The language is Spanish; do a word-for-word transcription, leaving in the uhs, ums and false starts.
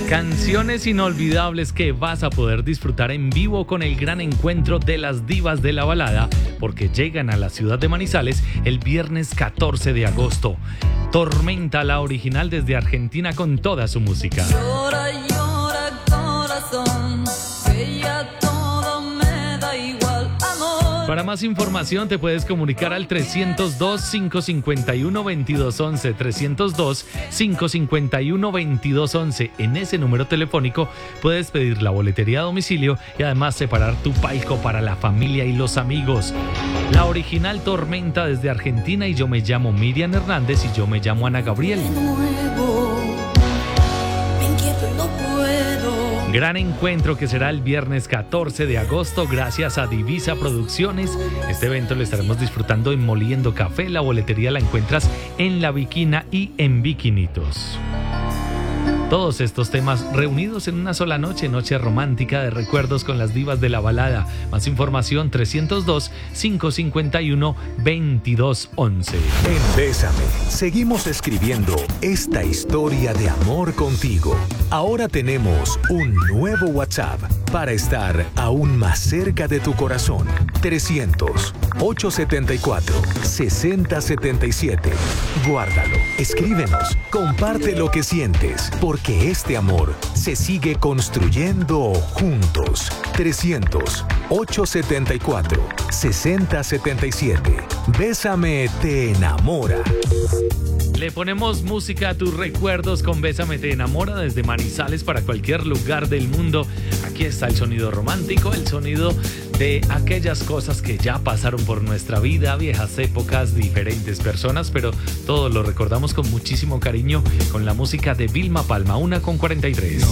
Canciones inolvidables que vas a poder disfrutar en vivo con el gran encuentro de las divas de la balada, porque llegan a la ciudad de Manizales el viernes catorce de agosto. Tormenta, la original desde Argentina, con toda su música. Llora, llora, corazón, que ya todo me da igual, amor. Para más información te puedes comunicar al trescientos dos, quinientos cincuenta y uno, veintidós once, trescientos dos, quinientos cincuenta y uno, veintidós once. En ese número telefónico puedes pedir la boletería a domicilio y además separar tu palco para la familia y los amigos. La original Tormenta desde Argentina, y yo me llamo Miriam Hernández y yo me llamo Ana Gabriel. De nuevo, me inquieto y no puedo. Gran encuentro que será el viernes catorce de agosto gracias a Divisa Producciones. Este evento lo estaremos disfrutando en Moliendo Café. La boletería la encuentras en La Viquina y en Viquinitos. Todos estos temas reunidos en una sola noche, noche romántica de recuerdos con las divas de la balada. Más información trescientos dos, quinientos cincuenta y uno, veintidós once. En Bésame, seguimos escribiendo esta historia de amor contigo. Ahora tenemos un nuevo WhatsApp para estar aún más cerca de tu corazón. trescientos, ochocientos setenta y cuatro, sesenta setenta y siete. Guárdalo, escríbenos, comparte lo que sientes, porque este amor se sigue construyendo juntos. trescientos, ochocientos setenta y cuatro, sesenta setenta y siete. Bésame te enamora. Le ponemos música a tus recuerdos con Bésame te enamora desde Manizales para cualquier lugar del mundo. Aquí está el sonido romántico, el sonido de aquellas cosas que ya pasaron por nuestra vida, viejas épocas, diferentes personas, pero todo lo recordamos con muchísimo cariño con la música de Vilma Palma, una con cuarenta y tres.